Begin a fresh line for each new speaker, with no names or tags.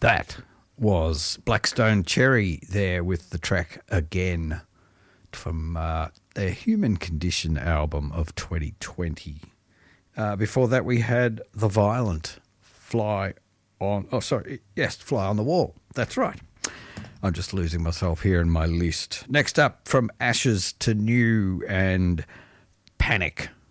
That was Blackstone Cherry there with the track Again from their Human Condition album of 2020. Before that, we had The Violent, Fly on the Wall. That's right. I'm just losing myself here in my list. Next up, From Ashes to New and Panic